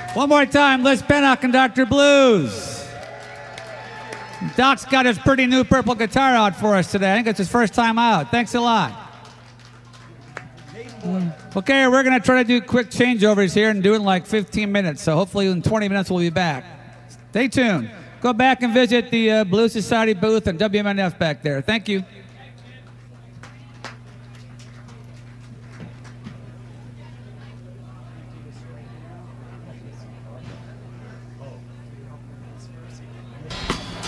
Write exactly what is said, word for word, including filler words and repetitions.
One more time, Les Pennock and Doctor Blues. Doc's got his pretty new purple guitar out for us today. I think it's his first time out. Thanks a lot. Okay, we're going to try to do quick changeovers here and do it in like fifteen minutes. So hopefully in twenty minutes we'll be back. Stay tuned. Go back and visit the uh, Blues Society booth and W M N F back there. Thank you.